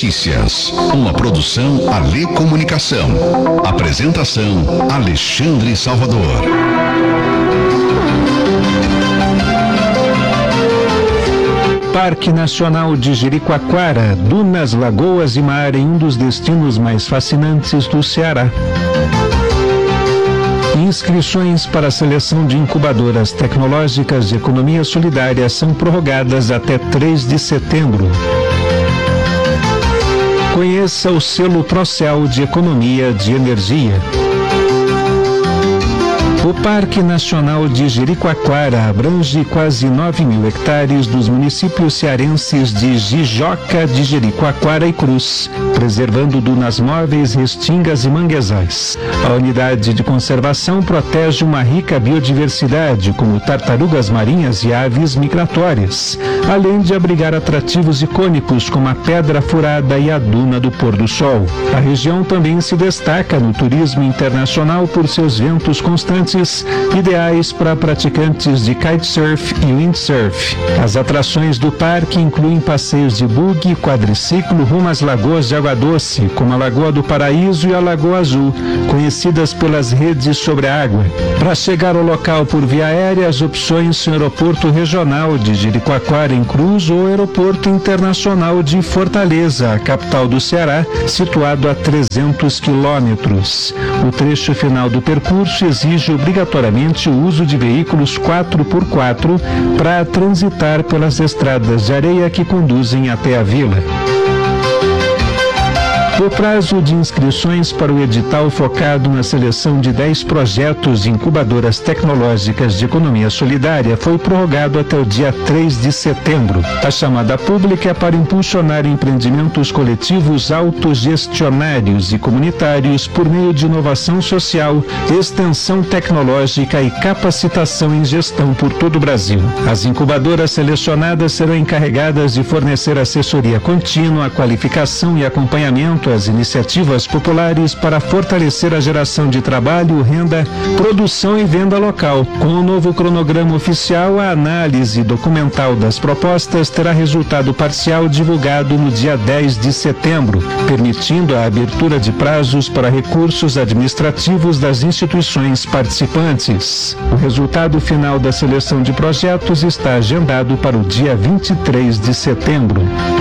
Notícias, uma produção Alê Comunicação. Apresentação Alexandre Salvador. Parque Nacional de Jericoacoara, dunas, lagoas e mar em um dos destinos mais fascinantes do Ceará. Inscrições para a seleção de incubadoras tecnológicas de economia solidária são prorrogadas até 3 de setembro. Conheça o selo Procel de Economia de Energia. O Parque Nacional de Jericoacoara abrange quase 9.000 hectares dos municípios cearenses de Jijoca, de Jericoacoara e Cruz, preservando dunas móveis, restingas e manguezais. A unidade de conservação protege uma rica biodiversidade, como tartarugas marinhas e aves migratórias, além de abrigar atrativos icônicos como a Pedra Furada e a Duna do Pôr do Sol. A região também se destaca no turismo internacional por seus ventos constantes, ideais para praticantes de kitesurf e windsurf. As atrações do parque incluem passeios de buggy, quadriciclo rumo às lagoas de água doce, como a Lagoa do Paraíso e a Lagoa Azul, conhecidas pelas redes sobre a água. Para chegar ao local por via aérea, as opções são Aeroporto Regional de Jericoacoara em Cruz ou Aeroporto Internacional de Fortaleza, a capital do Ceará, situado a 300 quilômetros. O trecho final do percurso exige obrigatoriamente o uso de veículos 4x4 para transitar pelas estradas de areia que conduzem até a vila. O prazo de inscrições para o edital focado na seleção de 10 projetos de incubadoras tecnológicas de economia solidária foi prorrogado até o dia 3 de setembro. A chamada pública é para impulsionar empreendimentos coletivos autogestionários e comunitários por meio de inovação social, extensão tecnológica e capacitação em gestão por todo o Brasil. As incubadoras selecionadas serão encarregadas de fornecer assessoria contínua, qualificação e acompanhamento às iniciativas populares para fortalecer a geração de trabalho, renda, produção e venda local. Com o novo cronograma oficial, a análise documental das propostas terá resultado parcial divulgado no dia 10 de setembro, permitindo a abertura de prazos para recursos administrativos das instituições participantes. O resultado final da seleção de projetos está agendado para o dia 23 de setembro.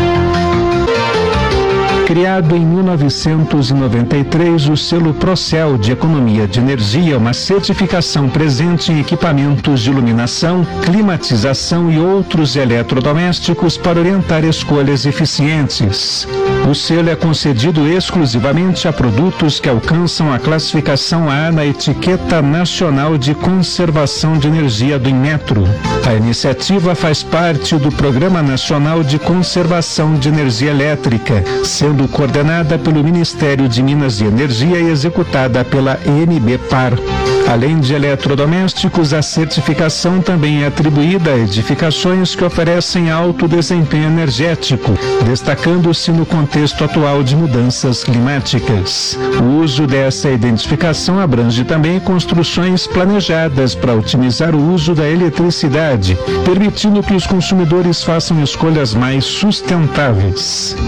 Criado em 1993, o selo Procel de Economia de Energia é uma certificação presente em equipamentos de iluminação, climatização e outros eletrodomésticos para orientar escolhas eficientes. O selo é concedido exclusivamente a produtos que alcançam a classificação A na Etiqueta Nacional de Conservação de Energia do Inmetro. A iniciativa faz parte do Programa Nacional de Conservação de Energia Elétrica, sendo coordenada pelo Ministério de Minas e Energia e executada pela ENBPar. Além de eletrodomésticos, a certificação também é atribuída a edificações que oferecem alto desempenho energético, destacando-se no contexto atual de mudanças climáticas. O uso dessa identificação abrange também construções planejadas para otimizar o uso da eletricidade, permitindo que os consumidores façam escolhas mais sustentáveis.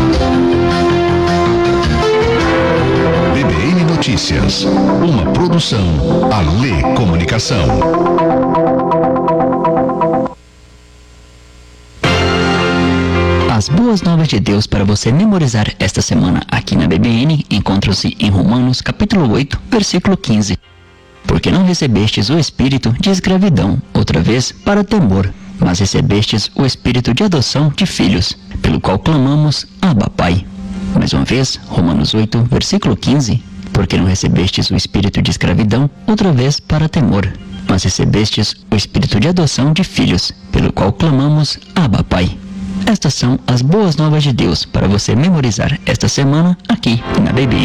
BBN Notícias, uma produção Alê Comunicação. As boas novas de Deus para você memorizar esta semana aqui na BBN encontram-se em Romanos capítulo 8, versículo 15. Porque não recebestes o espírito de escravidão, outra vez, para temor, mas recebestes o espírito de adoção de filhos, pelo qual clamamos, Abba, Pai. Mais uma vez, Romanos 8, versículo 15. Porque não recebestes o espírito de escravidão, outra vez, para temor, mas recebestes o espírito de adoção de filhos, pelo qual clamamos, Abba, Pai. Estas são as boas novas de Deus para você memorizar esta semana aqui na BBN.